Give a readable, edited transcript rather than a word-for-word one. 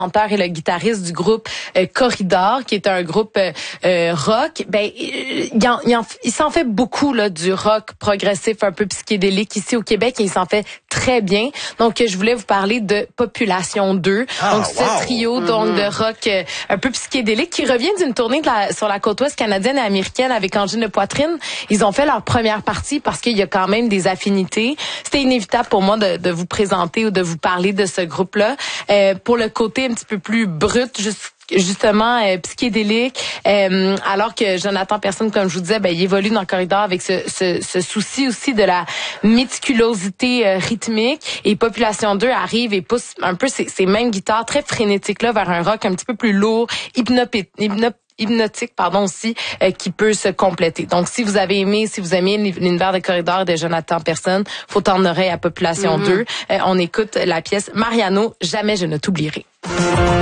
chanteur et le guitariste du groupe Corridor, qui est un groupe rock, il s'en fait beaucoup là du rock progressif un peu psychédélique ici au Québec et il s'en fait très bien. Donc je voulais vous parler de Population 2. Donc ce trio donc de rock un peu psychédélique qui revient d'une tournée sur la côte ouest canadienne et américaine avec Angine de Poitrine. Ils ont fait leur première partie parce qu'il y a quand même des affinités. C'était inévitable pour moi de vous présenter ou de vous parler de ce groupe-là. Pour le côté un petit peu plus brut, justement psychédélique, alors que Jonathan Personne, comme je vous disais, il évolue dans le corridor avec ce souci aussi de la méticulosité rythmique. Et Population 2 arrive et pousse un peu ces mêmes guitares très frénétiques là vers un rock un petit peu plus lourd, hypnotique aussi, qui peut se compléter. Donc, si vous aimez l'univers de Corridor de Jonathan Personne, faut tendre l'oreille à Population 2. On écoute la pièce Mariano, Jamais je ne t'oublierai.